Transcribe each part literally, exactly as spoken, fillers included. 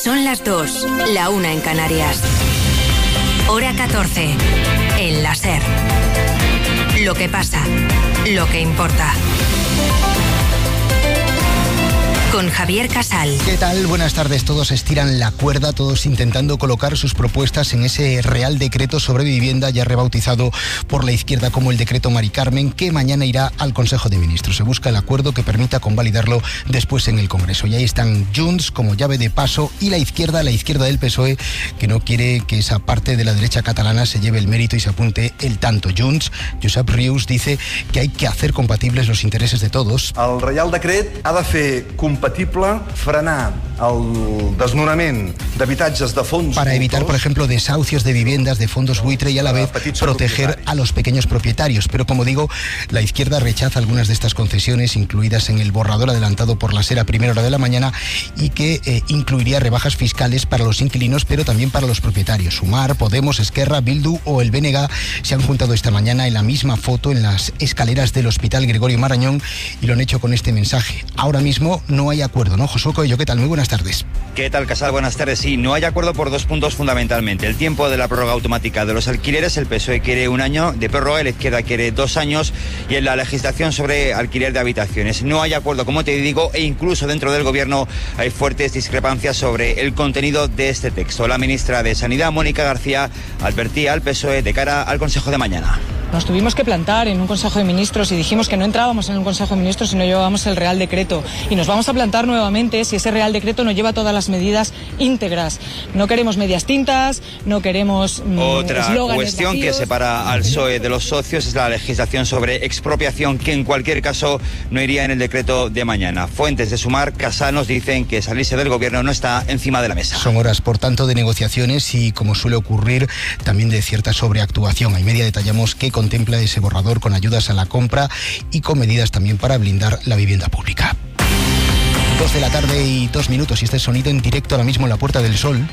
Son las dos, la una en Canarias. Hora catorce, en la SER. Lo que pasa, lo que importa. Con Javier Casal. ¿Qué tal? Buenas tardes. Todos estiran la cuerda, todos intentando colocar sus propuestas en ese Real Decreto sobre vivienda, ya rebautizado por la izquierda como el Decreto Mari Carmen, que mañana irá al Consejo de Ministros. Se busca el acuerdo que permita convalidarlo después en el Congreso. Y ahí están Junts como llave de paso y la izquierda, la izquierda del P S O E, que no quiere que esa parte de la derecha catalana se lleve el mérito y se apunte el tanto. Junts, Josep Rius, dice que hay que hacer compatibles los intereses de todos. El Real Decret ha de fer compatible frenar el desnonament d'habitatges de fons para evitar, por ejemplo, desahucios de viviendas de fondos buitre y a la vez proteger a los pequeños propietarios. Pero como digo, la izquierda rechaza algunas de estas concesiones incluidas en el borrador adelantado por la SER a primera hora de la mañana y que eh, incluiría rebajas fiscales para los inquilinos, pero también para los propietarios. Sumar, Podemos, Esquerra, Bildu o el B N G se han juntado esta mañana en la misma foto en las escaleras del Hospital Gregorio Marañón y lo han hecho con este mensaje. Ahora mismo no hay acuerdo, ¿no? Josué Coello, ¿qué tal? Muy buenas tardes. ¿Qué tal, Casal? Buenas tardes. Sí, no hay acuerdo por dos puntos fundamentalmente. El tiempo de la prórroga automática de los alquileres, el P S O E quiere un año de prórroga, la izquierda quiere dos años, y en la legislación sobre alquiler de habitaciones. No hay acuerdo, como te digo, e incluso dentro del gobierno hay fuertes discrepancias sobre el contenido de este texto. La ministra de Sanidad, Mónica García, advertía al P S O E de cara al Consejo de mañana. Nos tuvimos que plantar en un Consejo de Ministros y dijimos que no entrábamos en un Consejo de Ministros si no llevábamos el Real Decreto. Y nos vamos a plantar nuevamente si ese Real Decreto no lleva todas las medidas íntegras. No queremos medias tintas, no queremos mmm, Otra cuestión vacíos. Que separa al P S O E de los socios es la legislación sobre expropiación, que en cualquier caso no iría en el decreto de mañana. Fuentes de Sumar, Casal, nos dicen que salirse del gobierno no está encima de la mesa. Son horas, por tanto, de negociaciones y, como suele ocurrir, también de cierta sobreactuación. A media detallamos qué contempla ese borrador con ayudas a la compra y con medidas también para blindar la vivienda pública. Dos de la tarde y dos minutos y este sonido en directo ahora mismo en la Puerta del Sol.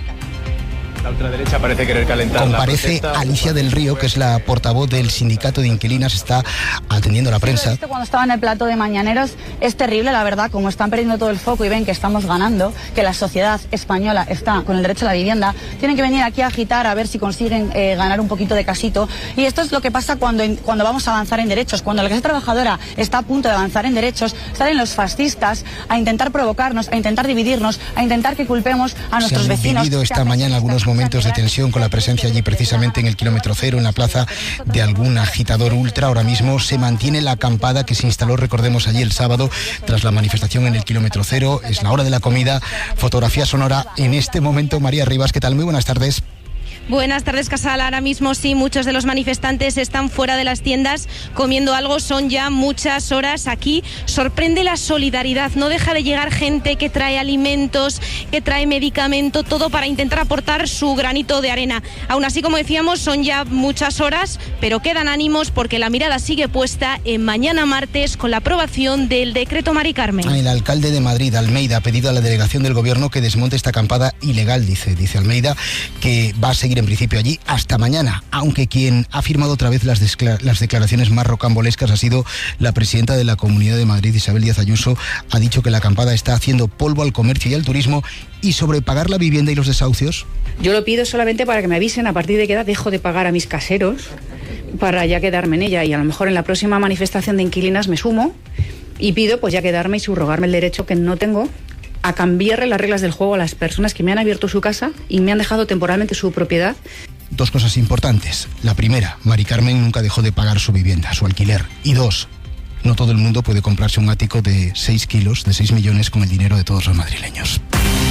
La ultraderecha parece querer calentar. Comparece la Alicia del Río, que es la portavoz del sindicato de inquilinas, está atendiendo a la prensa. Cuando estaba en el plató de Mañaneros es terrible, la verdad, como están perdiendo todo el foco y ven que estamos ganando, que la sociedad española está con el derecho a la vivienda, tienen que venir aquí a agitar a ver si consiguen eh, ganar un poquito de casito. Y esto es lo que pasa cuando, cuando vamos a avanzar en derechos. Cuando la clase trabajadora está a punto de avanzar en derechos, salen los fascistas a intentar provocarnos, a intentar dividirnos, a intentar que culpemos a nuestros Se han vecinos. vivido esta mañana algunos momentos de tensión con la presencia allí precisamente en el kilómetro cero, en la plaza, de algún agitador ultra. Ahora mismo se mantiene la acampada que se instaló, recordemos, allí el sábado tras la manifestación en el kilómetro cero. Es la hora de la comida. Fotografía sonora en este momento. María Rivas, ¿qué tal? Muy buenas tardes. Buenas tardes, Casal. Ahora mismo sí, muchos de los manifestantes están fuera de las tiendas comiendo algo. Son ya muchas horas aquí. Sorprende la solidaridad. No deja de llegar gente que trae alimentos, que trae medicamento, todo para intentar aportar su granito de arena. Aún así, como decíamos, son ya muchas horas, pero quedan ánimos porque la mirada sigue puesta en mañana martes con la aprobación del decreto Mari Carmen. El alcalde de Madrid, Almeida, ha pedido a la delegación del gobierno que desmonte esta acampada ilegal, dice, dice Almeida, que va a seguir en principio allí hasta mañana, aunque quien ha firmado otra vez las, las declaraciones más rocambolescas ha sido la presidenta de la Comunidad de Madrid, Isabel Díaz Ayuso. Ha dicho que la acampada está haciendo polvo al comercio y al turismo. ¿Y sobre pagar la vivienda y los desahucios? Yo lo pido solamente para que me avisen a partir de qué edad dejo de pagar a mis caseros para ya quedarme en ella, y a lo mejor en la próxima manifestación de inquilinas me sumo y pido pues ya quedarme y subrogarme el derecho que no tengo a cambiarle las reglas del juego a las personas que me han abierto su casa y me han dejado temporalmente su propiedad. Dos cosas importantes. La primera, Mari Carmen nunca dejó de pagar su vivienda, su alquiler. Y dos, no todo el mundo puede comprarse un ático de seis kilos, de seis millones con el dinero de todos los madrileños.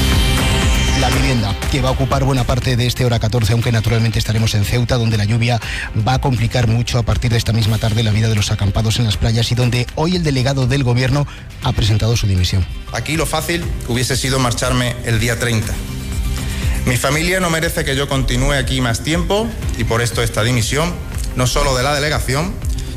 La vivienda, que va a ocupar buena parte de este hora catorce, aunque naturalmente estaremos en Ceuta, donde la lluvia va a complicar mucho a partir de esta misma tarde la vida de los acampados en las playas y donde hoy el delegado del gobierno ha presentado su dimisión. Aquí lo fácil hubiese sido marcharme el día treinta. Mi familia no merece que yo continúe aquí más tiempo y por esto esta dimisión, no solo de la delegación,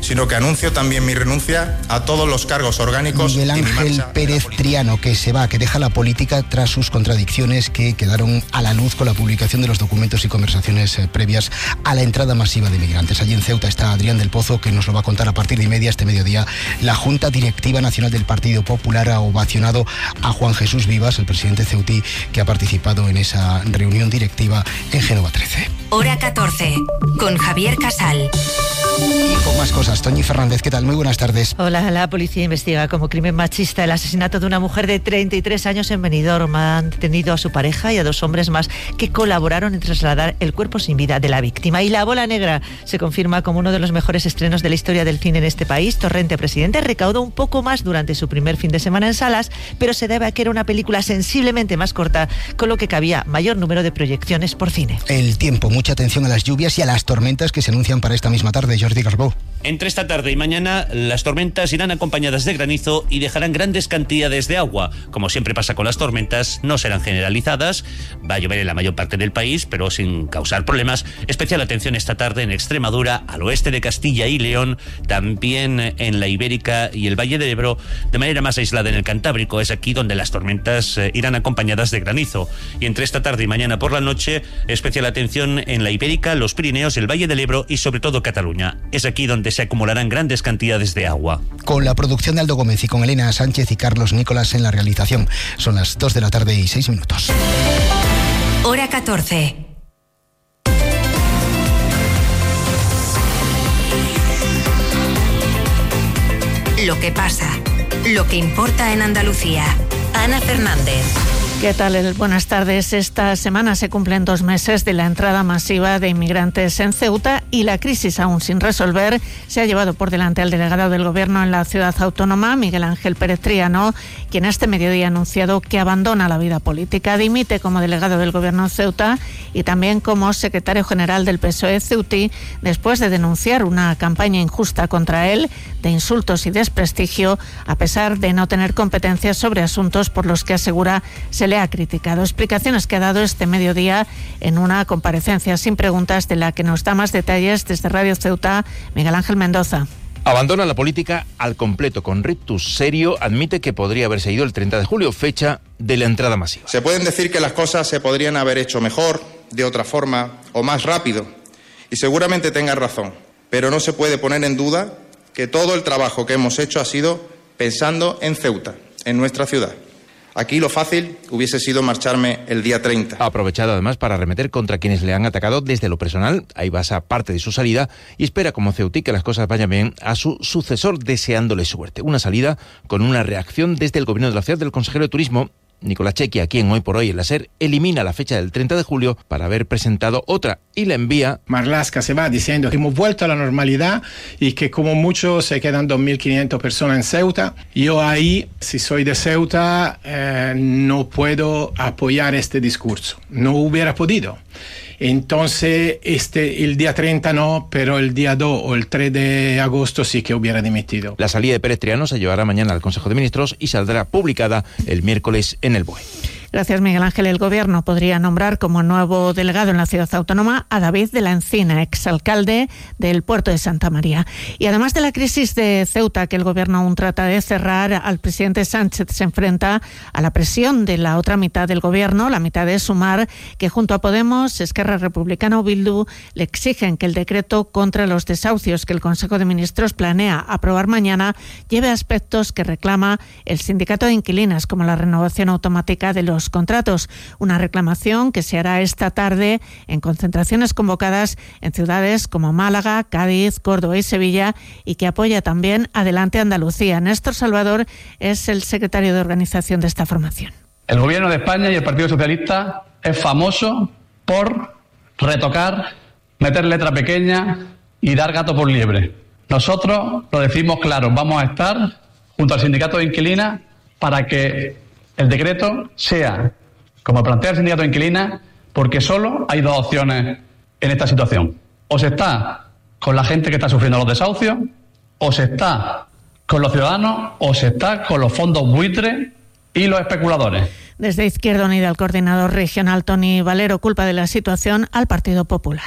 sino que anuncio también mi renuncia a todos los cargos orgánicos. Miguel Ángel Pérez Triano, que se va, que deja la política tras sus contradicciones que quedaron a la luz con la publicación de los documentos y conversaciones eh, previas a la entrada masiva de migrantes. Allí en Ceuta está Adrián del Pozo, que nos lo va a contar a partir de y media este mediodía. La Junta Directiva Nacional del Partido Popular ha ovacionado a Juan Jesús Vivas, el presidente ceutí, que ha participado en esa reunión directiva en Génova trece. Hora catorce, con Javier Casal. Y con más cosas, Toñi Fernández, ¿qué tal? Muy buenas tardes. Hola, la policía investiga como crimen machista el asesinato de una mujer de treinta y tres años en Benidorm. Han detenido a su pareja y a dos hombres más que colaboraron en trasladar el cuerpo sin vida de la víctima. Y La Bola Negra se confirma como uno de los mejores estrenos de la historia del cine en este país. Torrente Presidente recaudó un poco más durante su primer fin de semana en salas, pero se debe a que era una película sensiblemente más corta, con lo que cabía mayor número de proyecciones por cine. El tiempo, mucha atención a las lluvias y a las tormentas que se anuncian para esta misma tarde. Jordi Garbó. Entre esta tarde y mañana, las tormentas irán acompañadas de granizo y dejarán grandes cantidades de agua. Como siempre pasa con las tormentas, no serán generalizadas. Va a llover en la mayor parte del país, pero sin causar problemas. Especial atención esta tarde en Extremadura, al oeste de Castilla y León, también en la Ibérica y el Valle del Ebro, de manera más aislada en el Cantábrico. Es aquí donde las tormentas eh, irán acompañadas de granizo. Y entre esta tarde y mañana por la noche, especial atención en la Ibérica, los Pirineos, el Valle del Ebro y sobre todo Cataluña. Es aquí donde se acumularán grandes cantidades de agua. Con la producción de Aldo Gómez y con Elena Sánchez y Carlos Nicolás en la realización. Son las dos de la tarde y seis minutos. Hora catorce. Lo que pasa, lo que importa en Andalucía. Ana Fernández. ¿Qué tal? Buenas tardes. Esta semana se cumplen dos meses de la entrada masiva de inmigrantes en Ceuta y la crisis aún sin resolver se ha llevado por delante al delegado del Gobierno en la ciudad autónoma, Miguel Ángel Pérez Triano, quien este mediodía ha anunciado que abandona la vida política, dimite como delegado del Gobierno en Ceuta y también como secretario general del P S O E ceutí después de denunciar una campaña injusta contra él de insultos y desprestigio, a pesar de no tener competencias sobre asuntos por los que asegura se le ha criticado. Explicaciones que ha dado este mediodía en una comparecencia sin preguntas de la que nos da más detalles desde Radio Ceuta, Miguel Ángel Mendoza. Abandona la política al completo. Con rictus serio admite que podría haberse ido el treinta de julio, fecha de la entrada masiva. Se pueden decir que las cosas se podrían haber hecho mejor, de otra forma o más rápido. Y seguramente tenga razón. Pero no se puede poner en duda que todo el trabajo que hemos hecho ha sido pensando en Ceuta, en nuestra ciudad. Aquí lo fácil hubiese sido marcharme el día treinta. Ha aprovechado además para arremeter contra quienes le han atacado desde lo personal. Ahí basa parte de su salida y espera como ceutí que las cosas vayan bien a su sucesor, deseándole suerte. Una salida con una reacción desde el gobierno de la ciudad del consejero de Turismo, Nicolás Chequi, a quien hoy por hoy en la SER elimina la fecha del treinta de julio para haber presentado otra y la envía. Marlaska se va diciendo que hemos vuelto a la normalidad y que como mucho se quedan dos mil quinientas personas en Ceuta. Yo ahí, si soy de Ceuta, eh, no puedo apoyar este discurso. No hubiera podido. Entonces, este, el día treinta no, pero el día dos o el tres de agosto sí que hubiera dimitido. La salida de Pérez Triano se llevará mañana al Consejo de Ministros y saldrá publicada el miércoles en el B O E. Gracias, Miguel Ángel. El Gobierno podría nombrar como nuevo delegado en la ciudad autónoma a David de la Encina, exalcalde del puerto de Santa María. Y además de la crisis de Ceuta, que el Gobierno aún trata de cerrar, al presidente Sánchez se enfrenta a la presión de la otra mitad del Gobierno, la mitad de Sumar, que junto a Podemos, Esquerra Republicana o Bildu le exigen que el decreto contra los desahucios que el Consejo de Ministros planea aprobar mañana lleve aspectos que reclama el sindicato de inquilinas, como la renovación automática de los contratos, una reclamación que se hará esta tarde en concentraciones convocadas en ciudades como Málaga, Cádiz, Córdoba y Sevilla y que apoya también Adelante Andalucía. Néstor Salvador es el secretario de organización de esta formación. El Gobierno de España y el Partido Socialista es famoso por retocar, meter letra pequeña y dar gato por liebre. Nosotros lo decimos claro, vamos a estar junto al sindicato de inquilinas para que el decreto sea como plantea el sindicato de inquilinas, porque solo hay dos opciones en esta situación. O se está con la gente que está sufriendo los desahucios, o se está con los ciudadanos, o se está con los fondos buitres y los especuladores. Desde Izquierda Unida, el coordinador regional Toni Valero culpa de la situación al Partido Popular.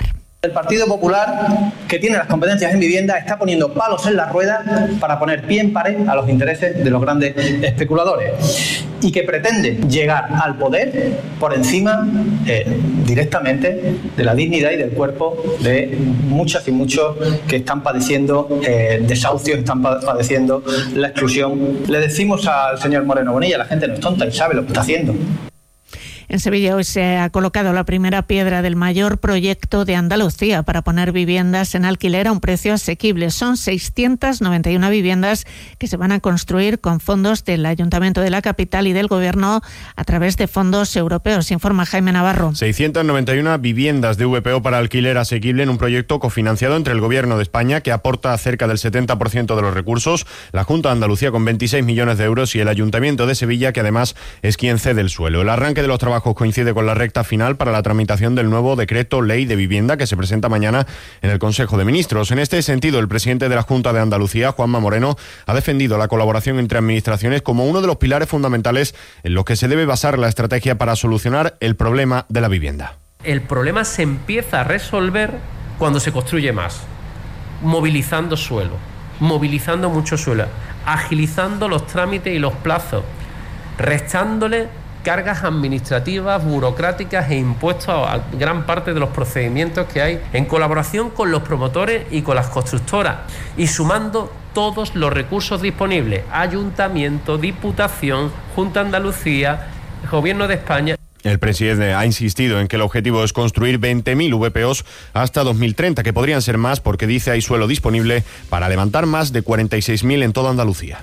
El Partido Popular, que tiene las competencias en vivienda, está poniendo palos en la rueda para poner pie en pared a los intereses de los grandes especuladores y que pretende llegar al poder por encima eh, directamente de la dignidad y del cuerpo de muchas y muchos que están padeciendo eh, desahucios, están padeciendo la exclusión. Le decimos al señor Moreno Bonilla, la gente no es tonta y sabe lo que está haciendo. En Sevilla hoy se ha colocado la primera piedra del mayor proyecto de Andalucía para poner viviendas en alquiler a un precio asequible. Son seiscientas noventa y una viviendas que se van a construir con fondos del Ayuntamiento de la capital y del Gobierno a través de fondos europeos, informa Jaime Navarro. seiscientas noventa y una viviendas de V P O para alquiler asequible en un proyecto cofinanciado entre el Gobierno de España, que aporta cerca del setenta por ciento de los recursos, la Junta de Andalucía con veintiséis millones de euros y el Ayuntamiento de Sevilla, que además es quien cede el suelo. El arranque de los trabajos coincide con la recta final para la tramitación del nuevo decreto ley de vivienda que se presenta mañana en el Consejo de Ministros. En este sentido, el presidente de la Junta de Andalucía, Juanma Moreno, ha defendido la colaboración entre administraciones como uno de los pilares fundamentales en los que se debe basar la estrategia para solucionar el problema de la vivienda. El problema se empieza a resolver cuando se construye más, movilizando suelo, movilizando mucho suelo, agilizando los trámites y los plazos, restándole cargas administrativas, burocráticas e impuestos a gran parte de los procedimientos que hay, en colaboración con los promotores y con las constructoras, y sumando todos los recursos disponibles: Ayuntamiento, Diputación, Junta de Andalucía, Gobierno de España. El presidente ha insistido en que el objetivo es construir veinte mil V P Os hasta dos mil treinta, que podrían ser más porque dice hay suelo disponible para levantar más de cuarenta y seis mil en toda Andalucía.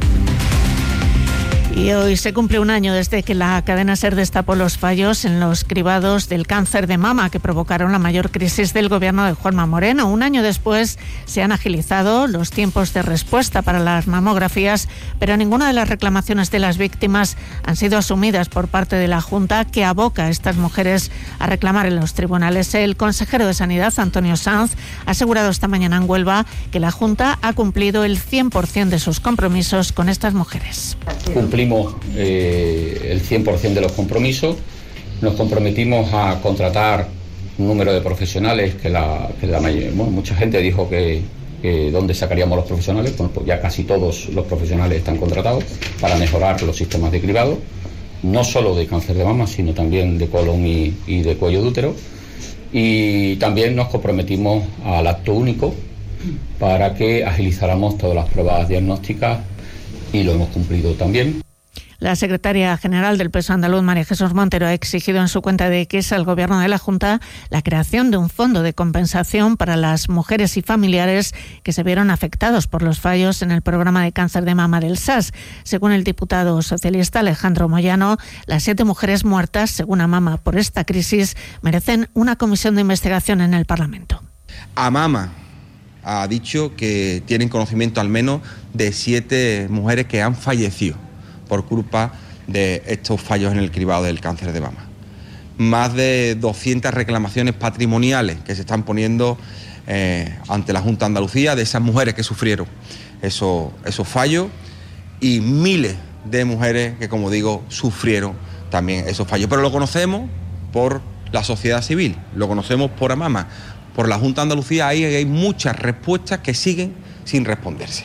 Y hoy se cumple un año desde que la cadena SER destapó los fallos en los cribados del cáncer de mama que provocaron la mayor crisis del gobierno de Juanma Moreno. Un año después se han agilizado los tiempos de respuesta para las mamografías, pero ninguna de las reclamaciones de las víctimas han sido asumidas por parte de la Junta, que aboca a estas mujeres a reclamar en los tribunales. El consejero de Sanidad, Antonio Sanz, ha asegurado esta mañana en Huelva que la Junta ha cumplido el cien por ciento de sus compromisos con estas mujeres. Cumplimos eh, el cien por ciento de los compromisos. Nos comprometimos a contratar un número de profesionales que la, que la mayor, bueno, mucha gente dijo que, que dónde sacaríamos los profesionales. Bueno, pues ya casi todos los profesionales están contratados para mejorar los sistemas de cribado, no solo de cáncer de mama, sino también de colon y, y de cuello de útero. Y también nos comprometimos al acto único para que agilizáramos todas las pruebas diagnósticas, y lo hemos cumplido también. La secretaria general del P S O E andaluz, María Jesús Montero, ha exigido en su cuenta de X al Gobierno de la Junta la creación de un fondo de compensación para las mujeres y familiares que se vieron afectados por los fallos en el programa de cáncer de mama del S A S. Según el diputado socialista Alejandro Moyano, las siete mujeres muertas, según AMAMA, por esta crisis, merecen una comisión de investigación en el Parlamento. AMAMA ha dicho que tienen conocimiento al menos de siete mujeres que han fallecido por culpa de estos fallos en el cribado del cáncer de mama. Más de doscientas reclamaciones patrimoniales que se están poniendo eh, ante la Junta de Andalucía de esas mujeres que sufrieron esos, esos fallos, y miles de mujeres que, como digo, sufrieron también esos fallos. Pero lo conocemos por la sociedad civil, lo conocemos por AMAMA, por la Junta de Andalucía. Ahí hay muchas respuestas que siguen sin responderse.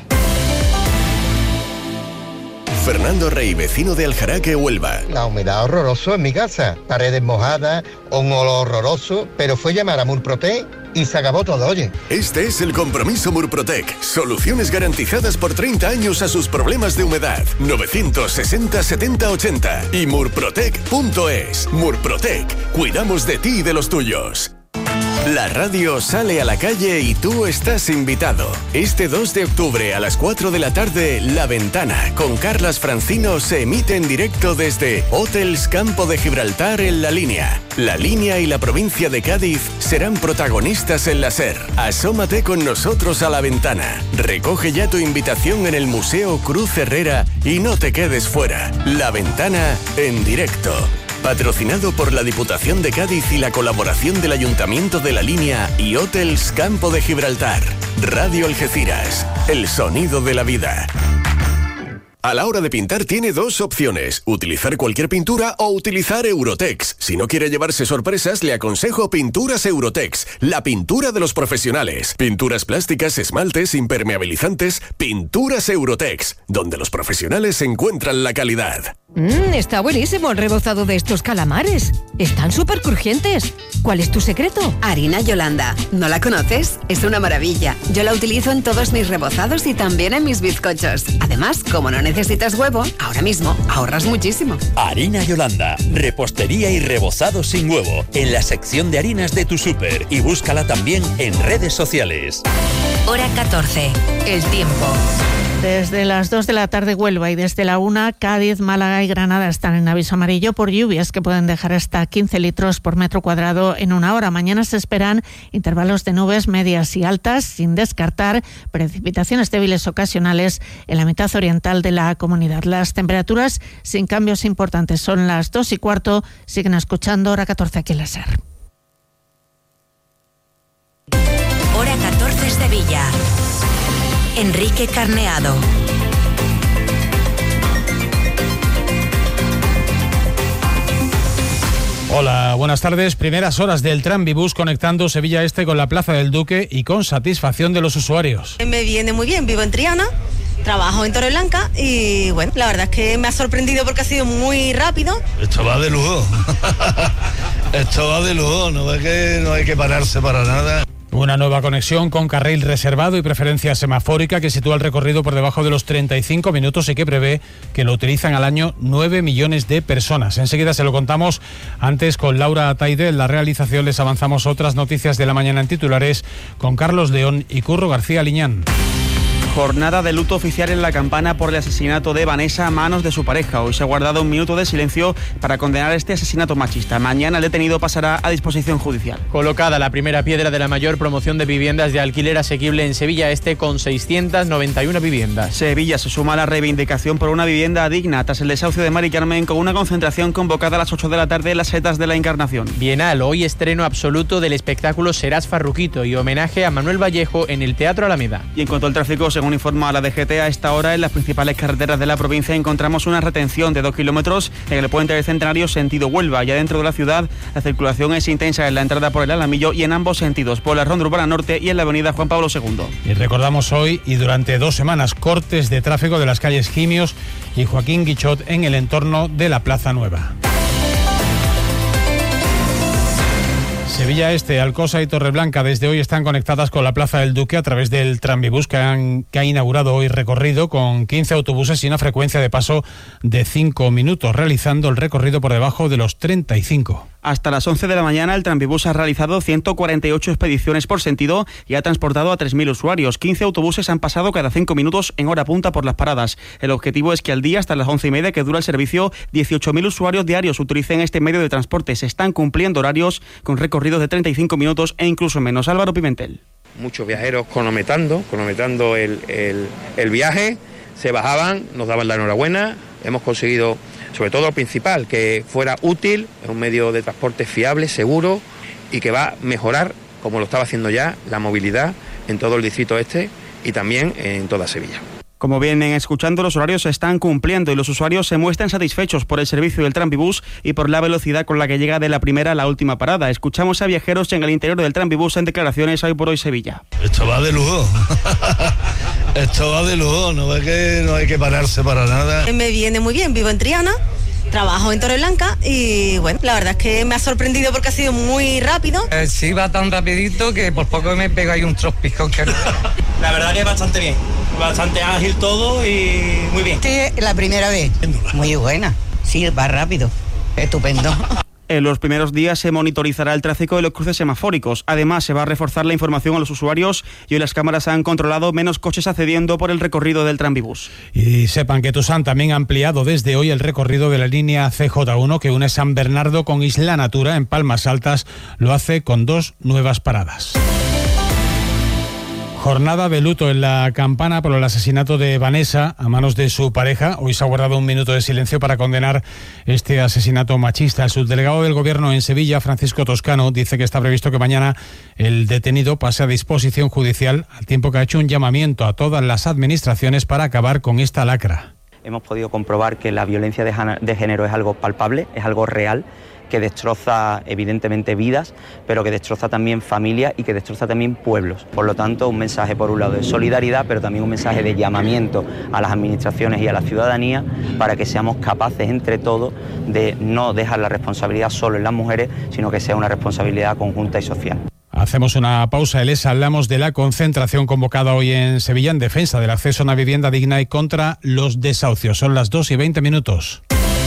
Fernando Rey, vecino de Aljaraque, Huelva. La humedad horroroso en mi casa, paredes mojadas, un olor horroroso, pero fue llamar a Murprotec y se acabó todo, oye. Este es el compromiso Murprotec. Soluciones garantizadas por treinta años a sus problemas de humedad. novecientos sesenta setenta ochenta y murprotec punto es. Murprotec, cuidamos de ti y de los tuyos. La radio sale a la calle y tú estás invitado. Este dos de octubre a las cuatro de la tarde, La Ventana, con Carlas Francino, se emite en directo desde Hotels Campo de Gibraltar en La Línea. La Línea y la provincia de Cádiz serán protagonistas en la SER. Asómate con nosotros a La Ventana. Recoge ya tu invitación en el Museo Cruz Herrera y no te quedes fuera. La Ventana en directo. Patrocinado por la Diputación de Cádiz y la colaboración del Ayuntamiento de La Línea y Hotels Campo de Gibraltar. Radio Algeciras, el sonido de la vida. A la hora de pintar tiene dos opciones, utilizar cualquier pintura o utilizar Eurotex. Si no quiere llevarse sorpresas, le aconsejo Pinturas Eurotex, la pintura de los profesionales. Pinturas plásticas, esmaltes, impermeabilizantes, Pinturas Eurotex, donde los profesionales encuentran la calidad. Mmm, está buenísimo el rebozado de estos calamares. Están súper crujientes. ¿Cuál es tu secreto? Harina Yolanda. ¿No la conoces? Es una maravilla. Yo la utilizo en todos mis rebozados y también en mis bizcochos. Además, como no necesitas huevo, ahora mismo ahorras muchísimo. Harina Yolanda. Repostería y rebozado sin huevo. En la sección de harinas de tu súper. Y búscala también en redes sociales. Hora catorce. El tiempo. Desde las dos de la tarde Huelva y desde la una Cádiz, Málaga y Granada están en aviso amarillo por lluvias que pueden dejar hasta quince litros por metro cuadrado en una hora. Mañana se esperan intervalos de nubes medias y altas, sin descartar precipitaciones débiles ocasionales en la mitad oriental de la comunidad. Las temperaturas sin cambios importantes. Son las dos y cuarto. Siguen escuchando Hora catorce aquí en la SER. Hora catorce Sevilla. Enrique Carneado. Hola, buenas tardes. Primeras horas del Tranvibús conectando Sevilla Este con la Plaza del Duque y con satisfacción de los usuarios. Me viene muy bien, vivo en Triana, trabajo en Torreblanca y bueno, la verdad es que me ha sorprendido porque ha sido muy rápido. Esto va de lujo. Esto va de lujo, no es que no hay que pararse para nada. Una nueva conexión con carril reservado y preferencia semafórica que sitúa el recorrido por debajo de los treinta y cinco minutos y que prevé que lo utilizan al año nueve millones de personas. Enseguida se lo contamos. Antes, con Laura Ataide, en la realización les avanzamos otras noticias de la mañana en titulares con Carlos León y Curro García Liñán. Jornada de luto oficial en La Campana por el asesinato de Vanessa a manos de su pareja. Hoy se ha guardado un minuto de silencio para condenar este asesinato machista. Mañana el detenido pasará a disposición judicial. Colocada la primera piedra de la mayor promoción de viviendas de alquiler asequible en Sevilla Este con seiscientas noventa y una viviendas. Sevilla se suma a la reivindicación por una vivienda digna tras el desahucio de Mari Carmen, con una concentración convocada a las ocho de la tarde en las Setas de la Encarnación. Bienal, hoy estreno absoluto del espectáculo Serás Farruquito y homenaje a Manuel Vallejo en el Teatro Alameda. Y en cuanto al tráfico, según informa la D G T, a esta hora en las principales carreteras de la provincia encontramos una retención de dos kilómetros en el puente del Centenario sentido Huelva. Ya dentro de la ciudad la circulación es intensa en la entrada por el Alamillo y en ambos sentidos, por la Ronda Urbana Norte y en la avenida Juan Pablo segundo. Y recordamos hoy y durante dos semanas cortes de tráfico de las calles Gimios y Joaquín Guichot en el entorno de la Plaza Nueva. Sevilla Este, Alcosa y Torreblanca desde hoy están conectadas con la Plaza del Duque a través del Tranvibús que, han, que ha inaugurado hoy recorrido con quince autobuses y una frecuencia de paso de cinco minutos, realizando el recorrido por debajo de los treinta y cinco. Hasta las once de la mañana el Tranvibús ha realizado ciento cuarenta y ocho expediciones por sentido y ha transportado a tres mil usuarios. quince autobuses han pasado cada cinco minutos en hora punta por las paradas. El objetivo es que al día, hasta las once y media que dura el servicio, dieciocho mil usuarios diarios utilicen este medio de transporte. Se están cumpliendo horarios con recorridos de treinta y cinco minutos e incluso menos. Álvaro Pimentel. Muchos viajeros cronometrando, cronometrando el, el, el viaje, se bajaban, nos daban la enhorabuena. Hemos conseguido, sobre todo lo principal, que fuera útil, es un medio de transporte fiable, seguro y que va a mejorar, como lo estaba haciendo ya, la movilidad en todo el distrito este y también en toda Sevilla. Como vienen escuchando, los horarios se están cumpliendo y los usuarios se muestran satisfechos por el servicio del Tranvibús y por la velocidad con la que llega de la primera a la última parada. Escuchamos a viajeros en el interior del Tranvibús en declaraciones Hoy por Hoy Sevilla. Esto va de lujo. Esto va de lujo, no es que no hay que pararse para nada. Me viene muy bien, vivo en Triana, trabajo en Torreblanca y bueno, la verdad es que me ha sorprendido porque ha sido muy rápido. Eh, sí, va tan rapidito que por poco me pego ahí un trospicón. Que... La verdad que es bastante bien, bastante ágil todo y muy bien. Sí, la primera vez. Muy buena, sí, va rápido, estupendo. En los primeros días se monitorizará el tráfico de los cruces semafóricos. Además, se va a reforzar la información a los usuarios y hoy las cámaras han controlado menos coches accediendo por el recorrido del Tranvibús. Y sepan que Tusán también ha ampliado desde hoy el recorrido de la línea C J uno que une San Bernardo con Isla Natura en Palmas Altas. Lo hace con dos nuevas paradas. Jornada de luto en La Campana por el asesinato de Vanessa a manos de su pareja. Hoy se ha guardado un minuto de silencio para condenar este asesinato machista. El subdelegado del Gobierno en Sevilla, Francisco Toscano, dice que está previsto que mañana el detenido pase a disposición judicial, al tiempo que ha hecho un llamamiento a todas las administraciones para acabar con esta lacra. hemos podido comprobar que la violencia de género es algo palpable, es algo real, que destroza evidentemente vidas, pero que destroza también familias y que destroza también pueblos. Por lo tanto, un mensaje por un lado de solidaridad, pero también un mensaje de llamamiento a las administraciones y a la ciudadanía para que seamos capaces entre todos de no dejar la responsabilidad solo en las mujeres, sino que sea una responsabilidad conjunta y social. Hacemos una pausa, Elisa. Hablamos de la concentración convocada hoy en Sevilla en defensa del acceso a una vivienda digna y contra los desahucios. Son las dos y veinte minutos.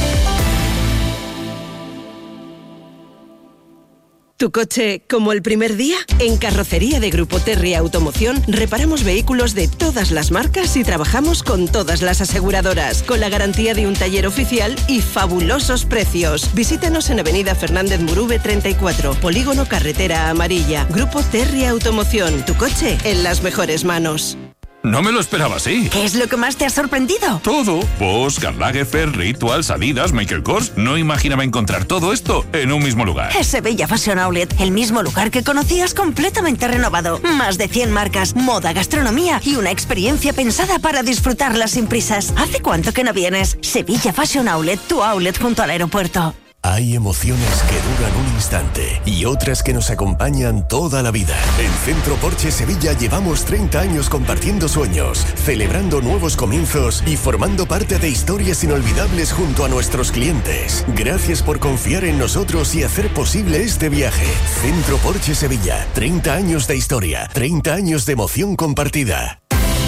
¿Tu coche como el primer día? En Carrocería de Grupo Terry Automoción reparamos vehículos de todas las marcas y trabajamos con todas las aseguradoras, con la garantía de un taller oficial y fabulosos precios. Visítanos en Avenida Fernández Murube treinta y cuatro, Polígono Carretera Amarilla. Grupo Terry Automoción, tu coche en las mejores manos. No me lo esperaba así. ¿Qué es lo que más te ha sorprendido? Todo. Bosch, Karl Lagerfeld, Rituals, Adidas, Michael Kors. No imaginaba encontrar todo esto en un mismo lugar. Es Sevilla Fashion Outlet, el mismo lugar que conocías completamente renovado. Más de cien marcas, moda, gastronomía y una experiencia pensada para disfrutarla sin prisas. ¿Hace cuánto que no vienes? Sevilla Fashion Outlet, tu outlet junto al aeropuerto. Hay emociones que duran un instante y otras que nos acompañan toda la vida. En Centro Porsche Sevilla llevamos treinta años compartiendo sueños, celebrando nuevos comienzos y formando parte de historias inolvidables junto a nuestros clientes. Gracias por confiar en nosotros y hacer posible este viaje. Centro Porsche Sevilla, treinta años de historia, treinta años de emoción compartida.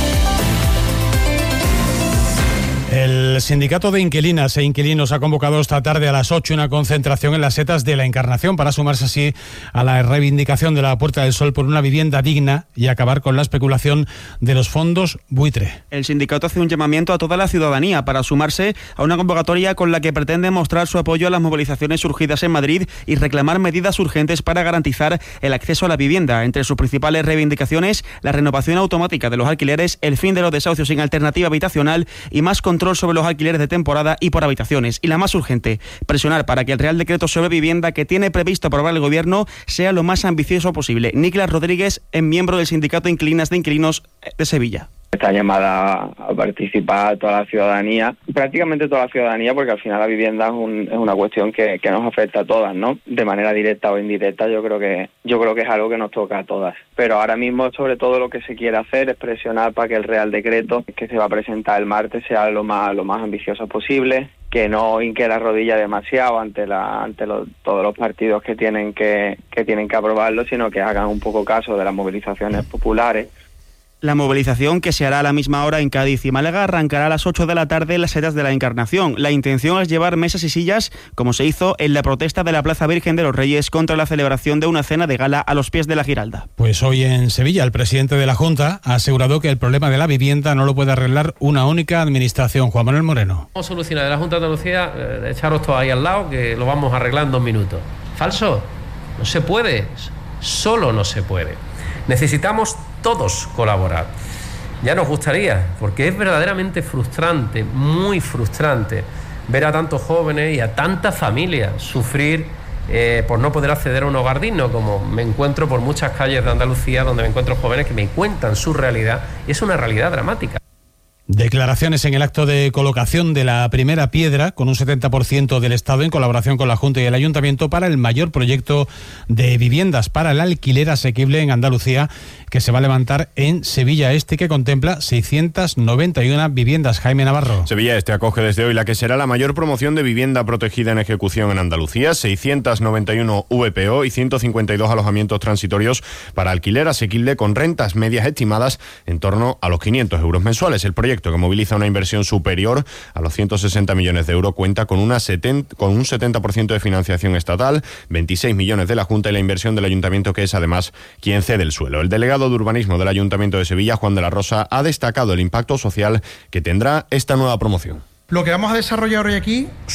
El sindicato de inquilinas e inquilinos ha convocado esta tarde a las ocho una concentración en las setas de la Encarnación para sumarse así a la reivindicación de la Puerta del Sol por una vivienda digna y acabar con la especulación de los fondos buitre. El sindicato hace un llamamiento a toda la ciudadanía para sumarse a una convocatoria con la que pretende mostrar su apoyo a las movilizaciones surgidas en Madrid y reclamar medidas urgentes para garantizar el acceso a la vivienda. Entre sus principales reivindicaciones, la renovación automática de los alquileres, el fin de los desahucios sin alternativa habitacional y más control sobre los alquileres de temporada y por habitaciones. Y la más urgente, presionar para que el Real Decreto sobre vivienda que tiene previsto aprobar el Gobierno sea lo más ambicioso posible. Nicolás Rodríguez es miembro del Sindicato de Inquilinas de Inquilinos de Sevilla. Está llamada a participar toda la ciudadanía, prácticamente toda la ciudadanía, porque al final la vivienda es, un, es una cuestión que, que nos afecta a todas, ¿no? De manera directa o indirecta, yo creo que yo creo que es algo que nos toca a todas. Pero ahora mismo, sobre todo, lo que se quiere hacer es presionar para que el Real Decreto que se va a presentar el martes sea lo más lo más ambicioso posible, que no hinque la rodilla demasiado ante la ante los, todos los partidos que tienen que que tienen que aprobarlo, sino que hagan un poco caso de las movilizaciones populares. La movilización, que se hará a la misma hora en Cádiz y Málaga, arrancará a las ocho de la tarde en las setas de la Encarnación. La intención es llevar mesas y sillas, como se hizo en la protesta de la Plaza Virgen de los Reyes contra la celebración de una cena de gala a los pies de la Giralda. Pues hoy en Sevilla el presidente de la Junta ha asegurado que el problema de la vivienda no lo puede arreglar una única administración. Juan Manuel Moreno. Vamos a solucionar de la Junta de Andalucía, eh, echaros todo ahí al lado, que lo vamos a arreglar en dos minutos. ¿Falso? No se puede. Solo no se puede. Necesitamos todos colaborar. Ya nos gustaría, porque es verdaderamente frustrante, muy frustrante, ver a tantos jóvenes y a tantas familias sufrir eh, por no poder acceder a un hogar digno, como me encuentro por muchas calles de Andalucía, donde me encuentro jóvenes que me cuentan su realidad, y es una realidad dramática. Declaraciones en el acto de colocación de la primera piedra, con un setenta por ciento del Estado en colaboración con la Junta y el Ayuntamiento para el mayor proyecto de viviendas para el alquiler asequible en Andalucía, que se va a levantar en Sevilla Este, que contempla seiscientas noventa y una viviendas. Jaime Navarro. Sevilla Este acoge desde hoy la que será la mayor promoción de vivienda protegida en ejecución en Andalucía, seiscientas noventa y uno V P O y ciento cincuenta y dos alojamientos transitorios para alquiler asequible con rentas medias estimadas en torno a los quinientos euros mensuales. El proyecto, que moviliza una inversión superior a los ciento sesenta millones de euros, cuenta con, una setenta, con un setenta por ciento de financiación estatal, veintiséis millones de la Junta y la inversión del Ayuntamiento, que es además quien cede el suelo. El delegado de Urbanismo del Ayuntamiento de Sevilla, Juan de la Rosa, ha destacado el impacto social que tendrá esta nueva promoción. Lo que vamos a desarrollar hoy aquí